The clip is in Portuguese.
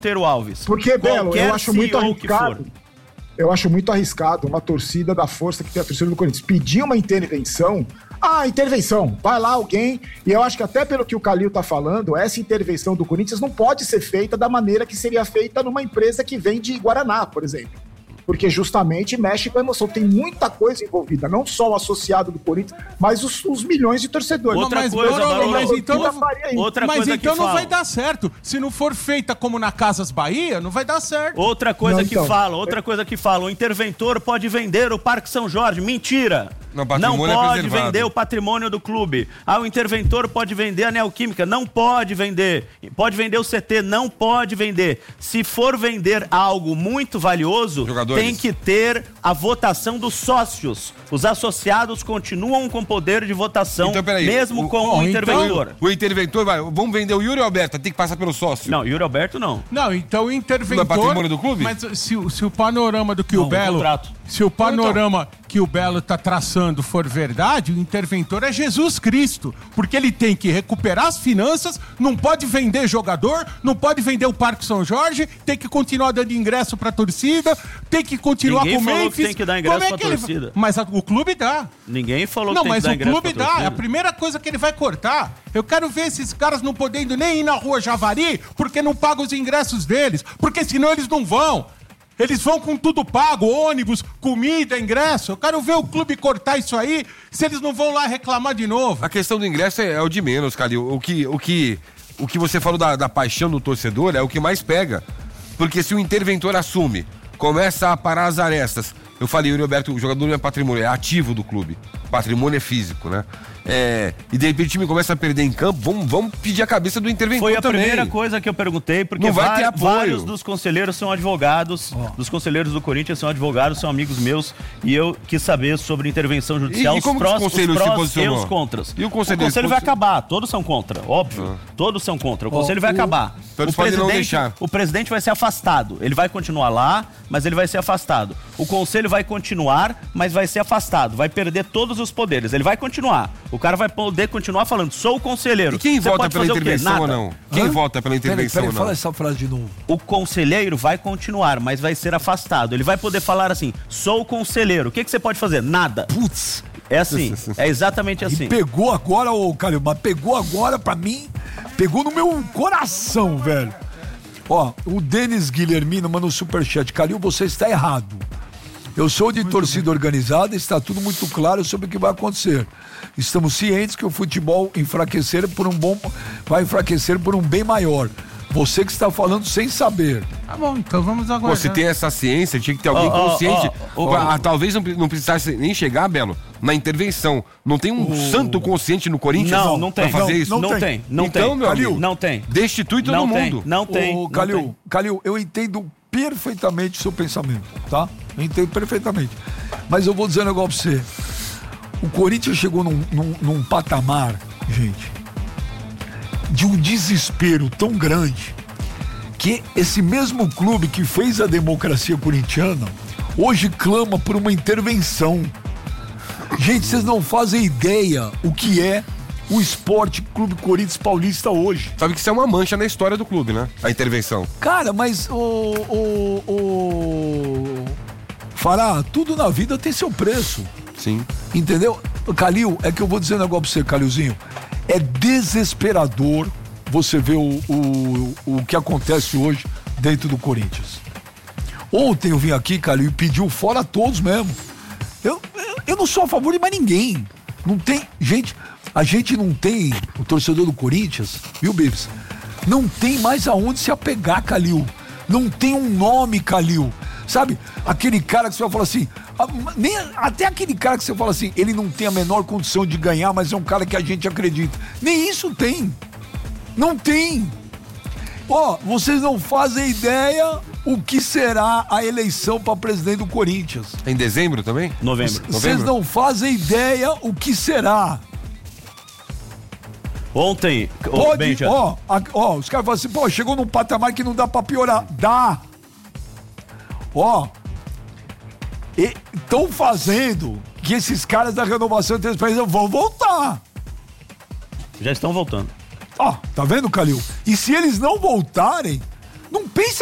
Teiro Alves. Porque, Belo, eu acho muito arriscado. Eu acho muito arriscado uma torcida da força que tem a torcida do Corinthians pedir uma intervenção. Intervenção. Vai lá alguém. E eu acho que até pelo que o Calil tá falando, essa intervenção do Corinthians não pode ser feita da maneira que seria feita numa empresa que vende Guaraná, por exemplo. Porque justamente mexe com a emoção. Tem muita coisa envolvida, não só o associado do Corinthians, mas os milhões de torcedores. Mas então não vai dar certo. Se não for feita como na Casas Bahia, não vai dar certo. Outra coisa que fala, o interventor pode vender o Parque São Jorge. Mentira! Não pode vender o patrimônio do clube. O interventor pode vender a Neoquímica. Não pode vender. Pode vender o CT. Não pode vender. Se for vender algo muito valioso, tem que ter a votação dos sócios. Os associados continuam com poder de votação, então, mesmo com o interventor. Então, o interventor vai... Vamos vender o Yuri Alberto, tem que passar pelo sócio. Não, Yuri Alberto não. Não, então o interventor... Não é patrimônio do clube? Mas se o panorama do que o Belo... Se o panorama que o Belo tá traçando for verdade, o interventor é Jesus Cristo. Porque ele tem que recuperar as finanças, não pode vender jogador, não pode vender o Parque São Jorge, tem que continuar dando ingresso pra torcida, tem que continuar com o Memphis. Que tem que dar ingresso pra torcida. Mas o clube dá. Ninguém falou que tem que dar ingresso pra torcida. Não, mas o clube dá. É a primeira coisa que ele vai cortar. Eu quero ver esses caras não podendo nem ir na Rua Javari porque não pagam os ingressos deles. Porque senão eles não vão. Eles vão com tudo pago, ônibus, comida, ingresso. Eu quero ver o clube cortar isso aí, se eles não vão lá reclamar de novo. A questão do ingresso é o de menos, Calil. O que você falou da paixão do torcedor é o que mais pega. Porque se o interventor assume, começa a parar as arestas. Eu falei, Yuri Alberto, o jogador não é patrimônio, é ativo do clube. Patrimônio é físico, né? E de repente o time começa a perder em campo, vamos pedir a cabeça do interventor também. Foi a primeira coisa que eu perguntei, porque não vai ter apoio. Vários dos conselheiros são advogados, dos conselheiros do Corinthians são advogados, são amigos meus, e eu quis saber sobre intervenção judicial, os prós e os contras. E o conselho vai acabar, todos são contra, óbvio, todos são contra, o conselho vai acabar. O presidente vai ser afastado, ele vai continuar lá, mas ele vai ser afastado. O conselho vai continuar, mas vai ser afastado, vai perder todos os poderes, ele vai continuar. O cara vai poder continuar falando, sou o conselheiro. E quem vota pela intervenção ou não? Quem vota pela intervenção ou não? Fala essa frase de novo. O conselheiro vai continuar, mas vai ser afastado. Ele vai poder falar assim, sou o conselheiro. O que você pode fazer? Nada. Putz. É assim, é exatamente assim. E pegou agora, Calil, mas pegou agora pra mim, pegou no meu coração, velho. O Denis Guilhermino manda um superchat. Calil, você está errado. Eu sou de torcida organizada e está tudo muito claro sobre o que vai acontecer. Estamos cientes que o futebol vai enfraquecer por um bem maior. Você que está falando sem saber. Tá bom, então vamos aguardar. Se tem essa ciência, tinha que ter alguém consciente. Talvez não precisasse nem chegar, Belo, na intervenção. Não tem um santo consciente no Corinthians não tem. Pra fazer isso? Não tem. Então, meu amigo, não tem. Destitui todo mundo. Não tem. Calil, eu entendo perfeitamente o seu pensamento, tá? Eu entendo perfeitamente. Mas eu vou dizer um negócio pra você. O Corinthians chegou num patamar, gente, de um desespero tão grande que esse mesmo clube que fez a democracia corintiana hoje clama por uma intervenção. Gente, vocês não fazem ideia o que é o Esporte Clube Corinthians Paulista hoje. Sabe que isso é uma mancha na história do clube, né? A intervenção. Cara, mas Fará, tudo na vida tem seu preço. Sim. Entendeu? Calil, é que eu vou dizer um negócio pra você, Calilzinho. É desesperador você ver o que acontece hoje dentro do Corinthians. Ontem eu vim aqui, Calil, e pediu fora todos mesmo. Eu não sou a favor de mais ninguém. Não tem... Gente, a gente não tem... O torcedor do Corinthians, viu, Bibs? Não tem mais aonde se apegar, Calil. Não tem um nome, Calil. Sabe? Aquele cara que você vai falar assim... Até aquele cara que você fala assim, ele não tem a menor condição de ganhar, mas é um cara que a gente acredita. Nem isso tem. Não tem. Vocês não fazem ideia o que será a eleição para presidente do Corinthians. Em dezembro também? Novembro. Vocês não fazem ideia o que será. Ontem... os caras falam assim, chegou num patamar que não dá pra piorar. Dá. Estão fazendo que esses caras da renovação e transparência vão voltar. Já estão voltando. Tá vendo, Calil? E se eles não voltarem, Não pense